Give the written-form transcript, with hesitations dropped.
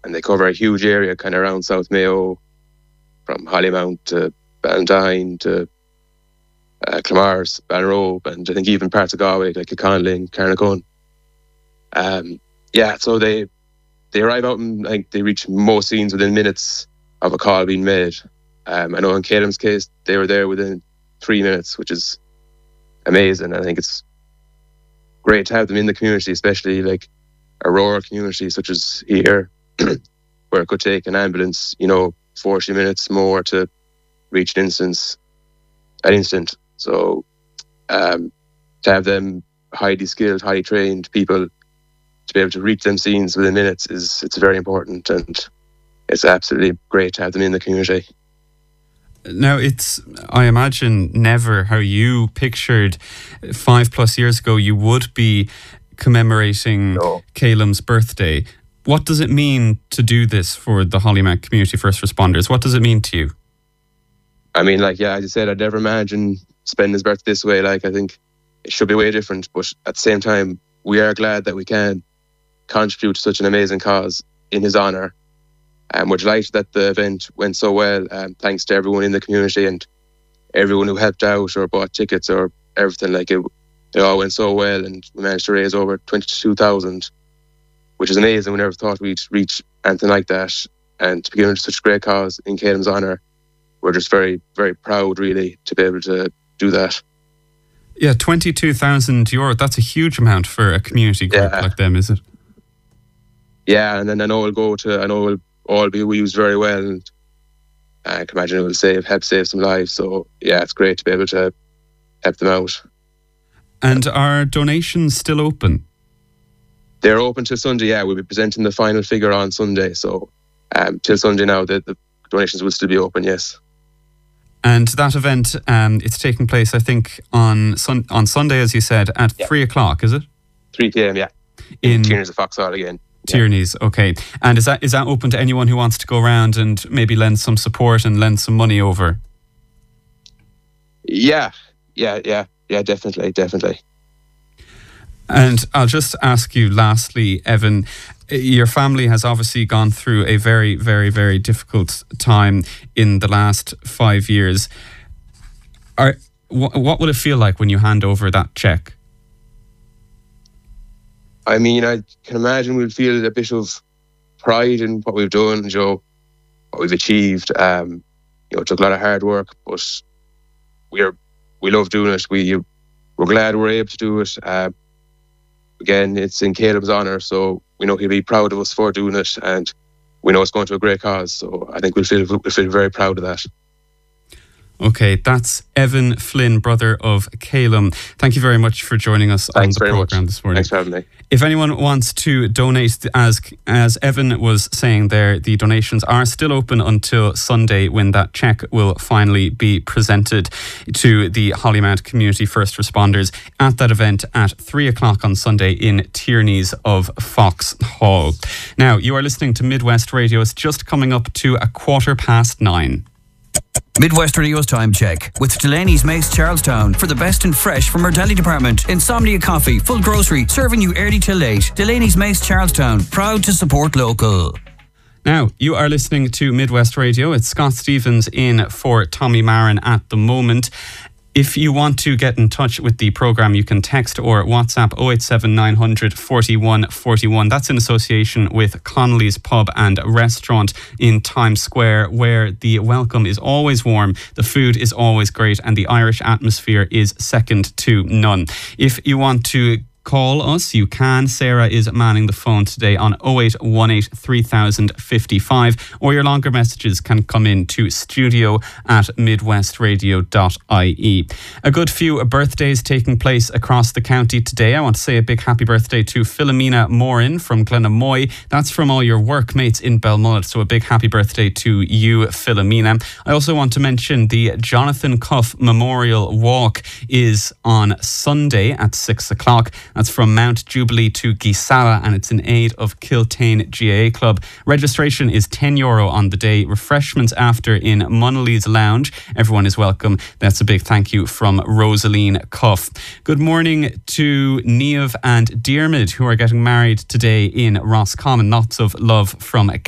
and they cover a huge area kind of around South Mayo, from Hollymount to Ballantyne to Clamars, Ballinrobe, and I think even parts of Galway like Conley, Carnacone. So they arrive out and like they reach most scenes within minutes of a call being made. I know in Caelim's case they were there within 3 minutes, which is amazing. I think it's great to have them in the community, especially like a rural community such as here, where it could take an ambulance, 40 minutes more to reach an instant. So to have them highly skilled, highly trained people to be able to reach them scenes within minutes it's very important, and it's absolutely great to have them in the community. Now, it's, I imagine, never how you pictured 5+ years ago you would be commemorating Caelim's birthday. What does it mean to do this for the Hollymount Community First Responders? What does it mean to you? I mean, as I said, I'd never imagine spending his birthday this way. I think it should be way different, but at the same time, we are glad that we can contribute to such an amazing cause in his honour. We're delighted that the event went so well, thanks to everyone in the community and everyone who helped out or bought tickets or everything. It all went so well, and we managed to raise over 22,000, which is amazing. We never thought we'd reach anything like that, and to be given such a great cause in Caelim's honour, we're just very, very proud, really, to be able to do that. Yeah, €22,000, that's a huge amount for a community group like them, is it? Yeah, and then I know it'll all be used very well, and I can imagine it will help save some lives. So yeah, it's great to be able to help them out. And are donations still open? They're open till Sunday. Yeah, we'll be presenting the final figure on Sunday. So till Sunday now, the donations will still be open. Yes. And that event, it's taking place, I think, on Sunday, as you said, at 3 o'clock. Is it? 3 p.m. Yeah. In Tierney's of Foxhall again. Tierney's, okay. And is that open to anyone who wants to go around and maybe lend some support and lend some money over? Yeah, definitely. And I'll just ask you lastly, Evan, your family has obviously gone through a very, very, very difficult time in the last 5 years. What will it feel like when you hand over that cheque? I mean, I can imagine we'll feel a bit of pride in what we've done, what we've achieved. It took a lot of hard work, but we love doing it. We're glad we're able to do it. Again, it's in Caelim's honour, so we know he'll be proud of us for doing it, and we know it's going to a great cause. So I think we'll feel very proud of that. Okay, that's Evan Flynn, brother of Caelim. Thank you very much for joining us on the programme this morning. Thanks for having me. If anyone wants to donate, as Evan was saying there, the donations are still open until Sunday, when that cheque will finally be presented to the Hollymount Community First Responders at that event at 3 o'clock on Sunday in Tierney's of Foxhall. Now, you are listening to Midwest Radio. It's just coming up to 9:15. Midwest Radio's time check with Delaney's Mace Charlestown for the best in fresh from our deli department. Insomnia Coffee, full grocery, serving you early till late. Delaney's Mace Charlestown, proud to support local. Now, you are listening to Midwest Radio. It's Scott Stevens in for Tommy Marin at the moment. If you want to get in touch with the programme, you can text or WhatsApp 087 900 41 41. That's in association with Connolly's Pub and Restaurant in Times Square, where the welcome is always warm, the food is always great, and the Irish atmosphere is second to none. If you want to call us, you can. Sarah is manning the phone today on 0818 3055, or your longer messages can come in to studio@midwestradio.ie. A good few birthdays taking place across the county today. I want to say a big happy birthday to Philomena Morin from Glenamoy. That's from all your workmates in Belmullet, so a big happy birthday to you, Philomena. I also want to mention the Jonathan Cuff Memorial Walk is on Sunday at 6 o'clock. That's from Mount Jubilee to Gisala, and it's in aid of Kiltane GAA Club. Registration is €10 on the day. Refreshments after in Monolly's Lounge. Everyone is welcome. That's a big thank you from Rosaline Cuff. Good morning to Niamh and Diarmid, who are getting married today in Roscommon. Lots of love from